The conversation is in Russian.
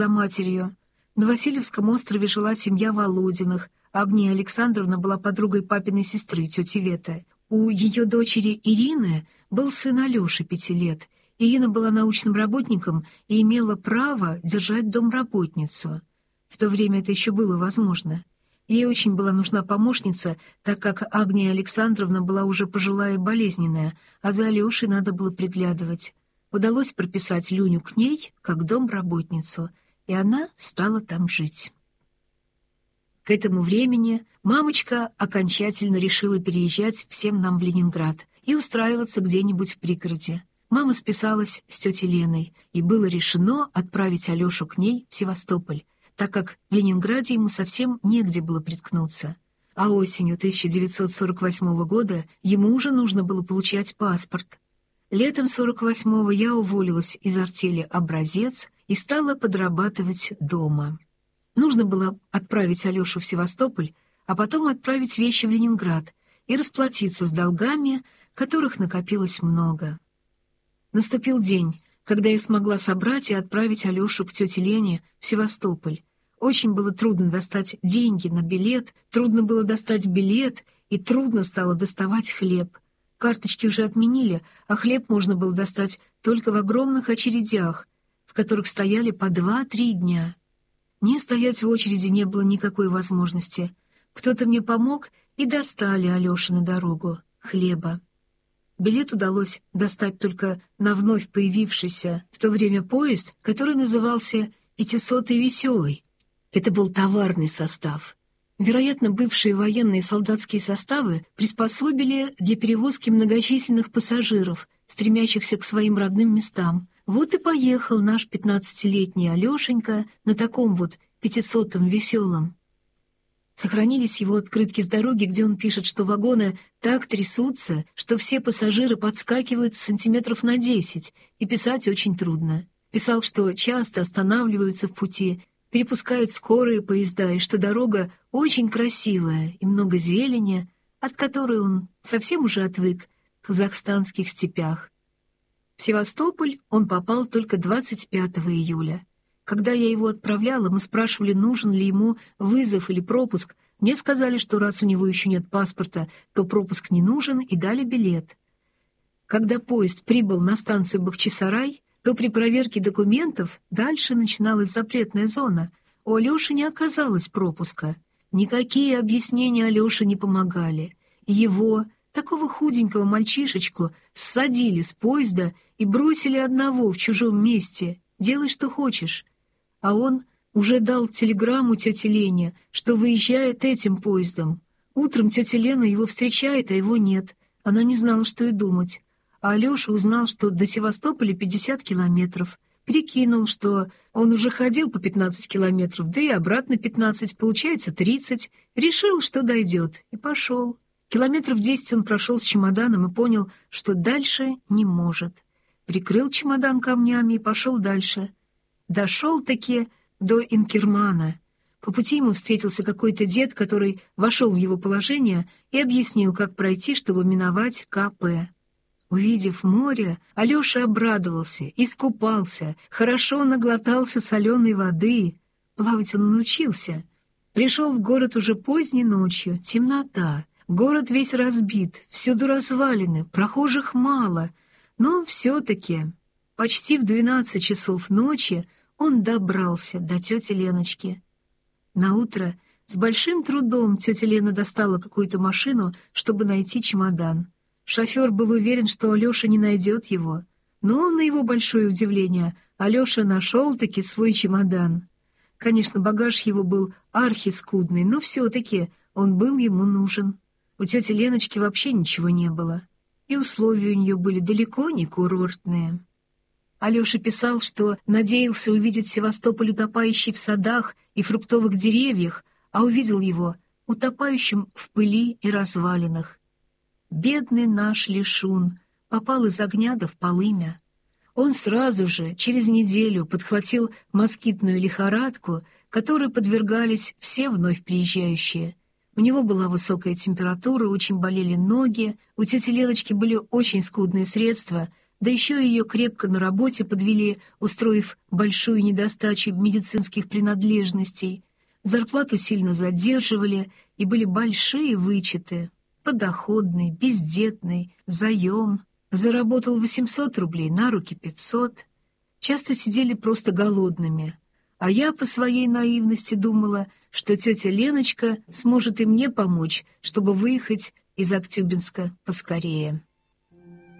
за матерью. На Васильевском острове жила семья Володиных. Агния Александровна была подругой папиной сестры, тети Веты. У ее дочери Ирины был сын Алеша 5 лет. Ирина была научным работником и имела право держать домработницу. В то время это еще было возможно. Ей очень была нужна помощница, так как Агния Александровна была уже пожилая и болезненная, а за Алешей надо было приглядывать. Удалось прописать Люню к ней, как домработницу, и она стала там жить. К этому времени мамочка окончательно решила переезжать всем нам в Ленинград и устраиваться где-нибудь в пригороде. Мама списалась с тетей Леной, и было решено отправить Алешу к ней в Севастополь, так как в Ленинграде ему совсем негде было приткнуться. А осенью 1948 года ему уже нужно было получать паспорт. Летом 48-го я уволилась из артели «Образец» и стала подрабатывать дома. Нужно было отправить Алешу в Севастополь, а потом отправить вещи в Ленинград и расплатиться с долгами, которых накопилось много. Наступил день, когда я смогла собрать и отправить Алешу к тете Лене в Севастополь. Очень было трудно достать деньги на билет, трудно было достать билет, и трудно стало доставать хлеб. Карточки уже отменили, а хлеб можно было достать только в огромных очередях, в которых стояли по 2-3 дня. Мне стоять в очереди не было никакой возможности. Кто-то мне помог, и достали Алёше на дорогу хлеба. Билет удалось достать только на вновь появившийся в то время поезд, который назывался «500-й веселый». Это был товарный состав. Вероятно, бывшие военные и солдатские составы приспособили для перевозки многочисленных пассажиров, стремящихся к своим родным местам. Вот и поехал наш 15-летний Алешенька на таком вот 500-м веселом. Сохранились его открытки с дороги, где он пишет, что вагоны так трясутся, что все пассажиры подскакивают сантиметров на 10, и писать очень трудно. Писал, что часто останавливаются в пути, перепускают скорые поезда, и что дорога очень красивая и много зелени, от которой он совсем уже отвык в казахстанских степях. В Севастополь он попал только 25 июля. Когда я его отправляла, мы спрашивали, нужен ли ему вызов или пропуск. Мне сказали, что раз у него еще нет паспорта, то пропуск не нужен, и дали билет. Когда поезд прибыл на станцию Бахчисарай, то при проверке документов дальше начиналась запретная зона. У Алеши не оказалось пропуска. Никакие объяснения Алёше не помогали. Его, такого худенького мальчишечку, ссадили с поезда и бросили одного в чужом месте. Делай, что хочешь. А он уже дал телеграмму тете Лене, что выезжает этим поездом. Утром тетя Лена его встречает, а его нет. Она не знала, что и думать. А Алеша узнал, что до Севастополя 50 километров. Прикинул, что он уже ходил по 15 километров, да и обратно 15, получается 30. Решил, что дойдет, и пошел. Километров 10 он прошел с чемоданом и понял, что дальше не может. Прикрыл чемодан камнями и пошел дальше. Дошел-таки до Инкермана. По пути ему встретился какой-то дед, который вошел в его положение и объяснил, как пройти, чтобы миновать КП. Увидев море, Алеша обрадовался, искупался, хорошо наглотался соленой воды. Плавать он научился. Пришел в город уже поздней ночью, темнота. Город весь разбит, всюду развалины, прохожих мало. Но все-таки почти в 12 часов ночи он добрался до тети Леночки. Наутро с большим трудом тетя Лена достала какую-то машину, чтобы найти чемодан. Шофер был уверен, что Алеша не найдет его. Но, на его большое удивление, Алеша нашел-таки свой чемодан. Конечно, багаж его был архискудный, но все-таки он был ему нужен. У тети Леночки вообще ничего не было. И условия у нее были далеко не курортные. Алеша писал, что надеялся увидеть Севастополь утопающий в садах и фруктовых деревьях, а увидел его утопающим в пыли и развалинах. Бедный наш Лешун попал из огня да в полымя. Он сразу же, через неделю, подхватил москитную лихорадку, которой подвергались все вновь приезжающие. У него была высокая температура, очень болели ноги, у тети Леночки были очень скудные средства, Да еще ее крепко на работе подвели, устроив большую недостачу медицинских принадлежностей. Зарплату сильно задерживали, и были большие вычеты. Подоходный, бездетный, заем. Заработал 800 рублей, на руки 500. Часто сидели просто голодными. А я по своей наивности думала, что тетя Леночка сможет и мне помочь, чтобы выехать из Актюбинска поскорее.